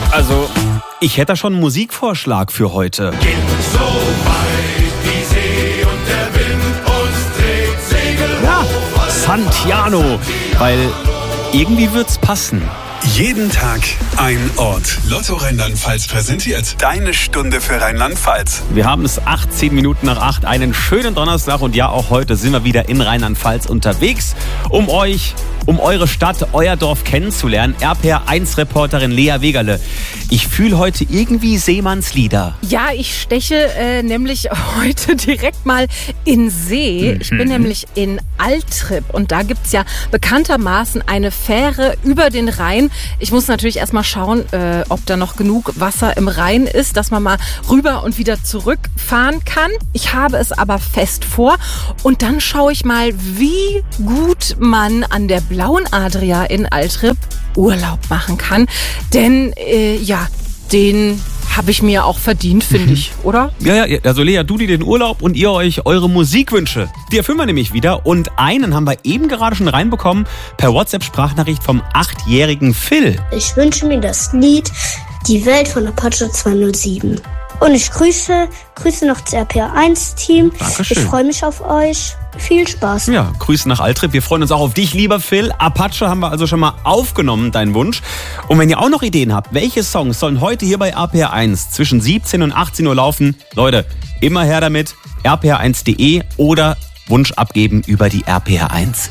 Also, ich hätte schon einen Musikvorschlag für heute. Geht so weit die See und der Wind uns trägt Segel hoch. Santiano, weil irgendwie wird's passen. Jeden Tag ein Ort. Lotto Rheinland-Pfalz präsentiert deine Stunde für Rheinland-Pfalz. Wir haben es 18 Minuten nach 8, einen schönen Donnerstag und ja, auch heute sind wir wieder in Rheinland-Pfalz unterwegs, um eure Stadt, euer Dorf kennenzulernen. RPR1-Reporterin Lea Wegerle. Ich fühle heute irgendwie Seemannslieder. Ja, ich steche nämlich heute direkt mal in See. Ich bin nämlich in Altrip und da gibt's ja bekanntermaßen eine Fähre über den Rhein. Ich muss natürlich erstmal schauen, ob da noch genug Wasser im Rhein ist, dass man mal rüber und wieder zurückfahren kann. Ich habe es aber fest vor und dann schaue ich mal, wie gut man an der Blauen Adria in Altrip Urlaub machen kann. Denn den habe ich mir auch verdient, finde ich, oder? Ja, also Lea, du dir den Urlaub und ihr euch eure Musikwünsche. Die erfüllen wir nämlich wieder und einen haben wir eben gerade schon reinbekommen per WhatsApp-Sprachnachricht vom 8-jährigen Phil. Ich wünsche mir das Lied Die Welt von Apache 207. Und ich grüße noch das RPR1-Team. Dankeschön. Ich freue mich auf euch. Viel Spaß. Ja, Grüße nach Altrip. Wir freuen uns auch auf dich, lieber Phil. Apache haben wir also schon mal aufgenommen, deinen Wunsch. Und wenn ihr auch noch Ideen habt, welche Songs sollen heute hier bei RPR1 zwischen 17 und 18 Uhr laufen? Leute, immer her damit. rpr1.de oder Wunsch abgeben über die RPR1